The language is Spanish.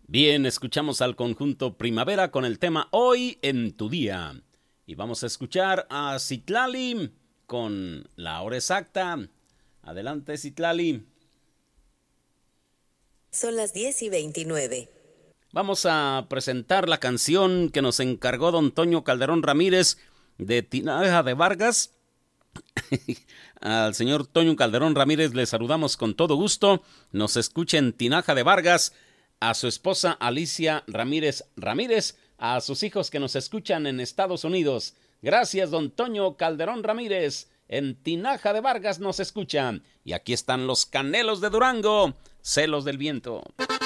Bien, escuchamos al conjunto Primavera con el tema Hoy en tu día. Y vamos a escuchar a Citlali con la hora exacta. Adelante, Citlali. Son las 10:29. Vamos a presentar la canción que nos encargó don Toño Calderón Ramírez de Tinaja de Vargas. Al señor Toño Calderón Ramírez le saludamos con todo gusto. Nos escucha en Tinaja de Vargas. A su esposa Alicia Ramírez Ramírez, a sus hijos que nos escuchan en Estados Unidos. Gracias, don Toño Calderón Ramírez. En Tinaja de Vargas nos escuchan. Y aquí están los Canelos de Durango, Celos del Viento.